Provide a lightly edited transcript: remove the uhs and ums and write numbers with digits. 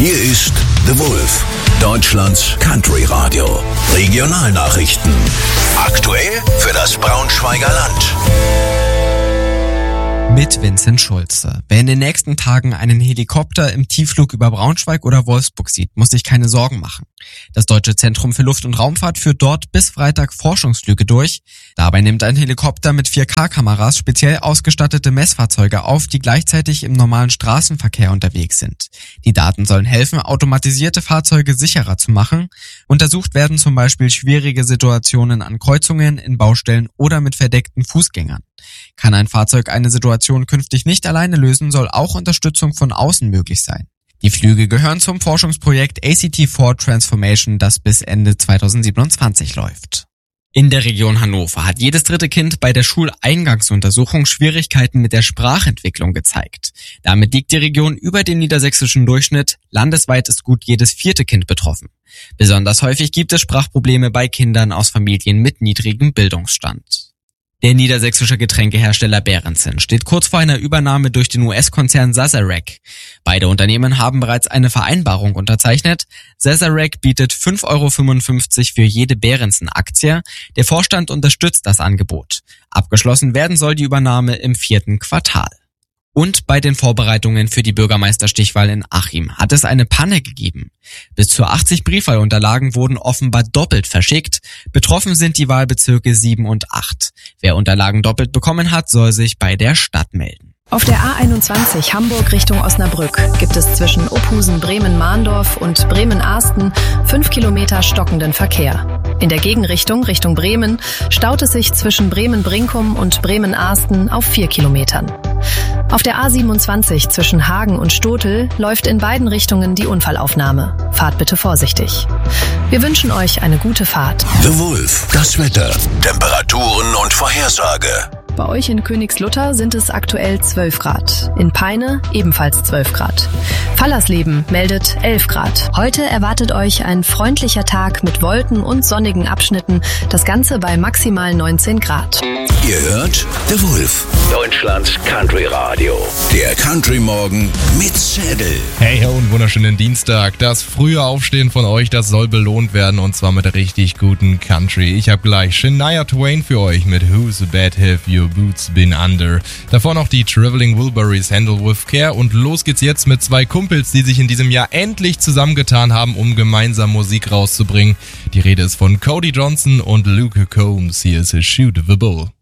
Hier ist The Wolf, Deutschlands Country Radio. Regionalnachrichten. Aktuell für das Braunschweiger Land. Mit Vincent Schulze. Wer in den nächsten Tagen einen Helikopter im Tiefflug über Braunschweig oder Wolfsburg sieht, muss sich keine Sorgen machen. Das Deutsche Zentrum für Luft- und Raumfahrt führt dort bis Freitag Forschungsflüge durch. Dabei nimmt ein Helikopter mit 4K-Kameras speziell ausgestattete Messfahrzeuge auf, die gleichzeitig im normalen Straßenverkehr unterwegs sind. Die Daten sollen helfen, automatisierte Fahrzeuge sicherer zu machen. Untersucht werden zum Beispiel schwierige Situationen an Kreuzungen, in Baustellen oder mit verdeckten Fußgängern. Kann ein Fahrzeug eine Situation künftig nicht alleine lösen, soll auch Unterstützung von außen möglich sein. Die Flüge gehören zum Forschungsprojekt ACT4 Transformation, das bis Ende 2027 läuft. In der Region Hannover hat jedes dritte Kind bei der Schuleingangsuntersuchung Schwierigkeiten mit der Sprachentwicklung gezeigt. Damit liegt die Region über dem niedersächsischen Durchschnitt. Landesweit ist gut jedes vierte Kind betroffen. Besonders häufig gibt es Sprachprobleme bei Kindern aus Familien mit niedrigem Bildungsstand. Der niedersächsische Getränkehersteller Behrensen steht kurz vor einer Übernahme durch den US-Konzern Sazerac. Beide Unternehmen haben bereits eine Vereinbarung unterzeichnet. Sazerac bietet 5,55 € für jede Behrensen-Aktie. Der Vorstand unterstützt das Angebot. Abgeschlossen werden soll die Übernahme im 4. Quartal. Und bei den Vorbereitungen für die Bürgermeisterstichwahl in Achim hat es eine Panne gegeben. Bis zu 80 Briefwahlunterlagen wurden offenbar doppelt verschickt. Betroffen sind die Wahlbezirke 7 und 8. Wer Unterlagen doppelt bekommen hat, soll sich bei der Stadt melden. Auf der A21 Hamburg Richtung Osnabrück gibt es zwischen Ophusen Bremen-Mahndorf und Bremen-Ahsten 5 Kilometer stockenden Verkehr. In der Gegenrichtung Richtung Bremen staut es sich zwischen Bremen-Brinkum und Bremen-Ahsten auf 4 Kilometern. Auf der A27 zwischen Hagen und Stotel läuft in beiden Richtungen die Unfallaufnahme. Fahrt bitte vorsichtig. Wir wünschen euch eine gute Fahrt. The Wolf, das Wetter, Temperaturen und Vorhersage. Bei euch in Königslutter sind es aktuell 12 Grad. In Peine ebenfalls 12 Grad. Fallersleben meldet 11 Grad. Heute erwartet euch ein freundlicher Tag mit Wolken und sonnigen Abschnitten. Das Ganze bei maximal 19 Grad. Ihr hört The Wolf, Deutschlands Country Radio. Der Country Morgen mit Zedel. Hey und wunderschönen Dienstag. Das frühe Aufstehen von euch, das soll belohnt werden und zwar mit richtig guten Country. Ich habe gleich Shania Twain für euch mit Whose Bed Have Your Boots Been Under. Davor noch die Traveling Wilburys Handle With Care und los geht's jetzt mit zwei Kumpels, die sich in diesem Jahr endlich zusammengetan haben, um gemeinsam Musik rauszubringen. Die Rede ist von Cody Johnson und Luke Combs. Hier ist Shoot the Bull.